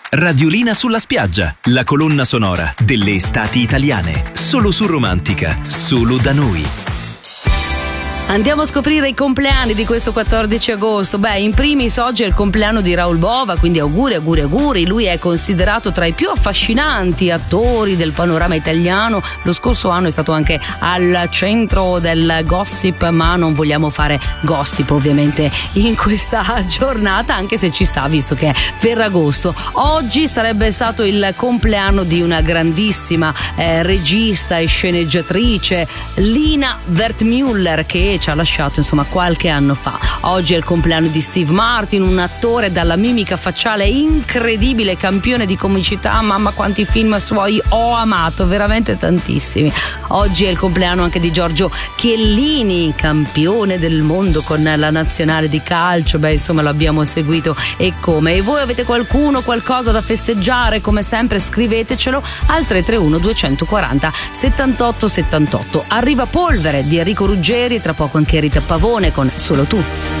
Radiolina sulla spiaggia, la colonna sonora delle estati italiane. Solo su Romantica, solo da noi. Andiamo a scoprire i compleanni di questo 14 agosto. In primis oggi è il compleanno di Raoul Bova, quindi auguri. Lui è considerato tra i più affascinanti attori del panorama italiano. Lo scorso anno è stato anche al centro del gossip, ma non vogliamo fare gossip ovviamente in questa giornata, anche se ci sta, visto che è Ferragosto. Oggi sarebbe stato il compleanno di una grandissima regista e sceneggiatrice, Lina Wertmüller, che ci ha lasciato qualche anno fa. Oggi è il compleanno di Steve Martin, un attore dalla mimica facciale incredibile, campione di comicità. Mamma, quanti film suoi ho amato, veramente tantissimi. Oggi è il compleanno anche di Giorgio Chiellini, campione del mondo con la nazionale di calcio. Lo abbiamo seguito e come. E voi avete qualcosa da festeggiare? Come sempre scrivetecelo al 331 240 78 78. Arriva Polvere di Enrico Ruggeri, tra poco anche Rita Pavone con Solo tu.